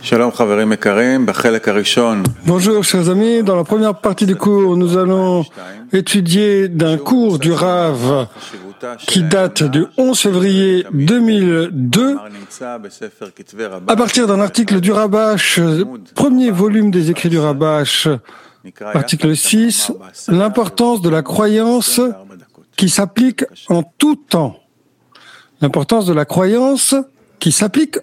Bonjour chers amis, dans la première partie du cours, nous allons étudier d'un cours du Rav qui date du 11 février 2002 à partir d'un article du Rabash, premier volume des écrits du Rabash, article 6, l'importance de la croyance qui s'applique en tout temps. L'importance de la croyance qui s'applique